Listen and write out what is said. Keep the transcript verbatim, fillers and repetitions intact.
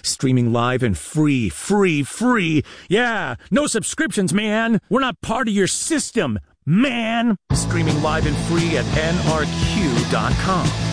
Streaming live and free, free, free. Yeah, no subscriptions, man. We're not part of your system, man. Streaming live and free at N R Q dot com.